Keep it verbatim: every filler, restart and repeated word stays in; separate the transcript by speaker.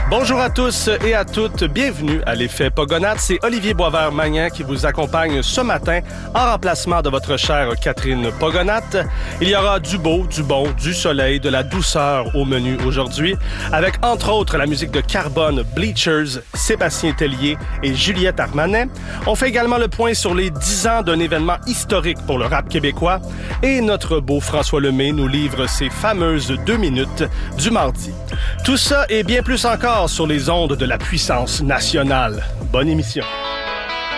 Speaker 1: Bonjour à tous et à toutes, bienvenue à l'Effet Pogonade. C'est Olivier Boisvert-Magnan qui vous accompagne ce matin en remplacement de votre chère Catherine Pogonate. Il y aura du beau, du bon, du soleil, de la douceur au menu aujourd'hui, avec entre autres la musique de Carbone, Bleachers, Sébastien Tellier et Juliette Armanet. On fait également le point sur les dix ans d'un événement historique pour le rap québécois et notre beau François Lemay nous livre ses fameuses deux minutes du mardi. Tout ça et bien plus encore sur les ondes de la puissance nationale. Bonne émission.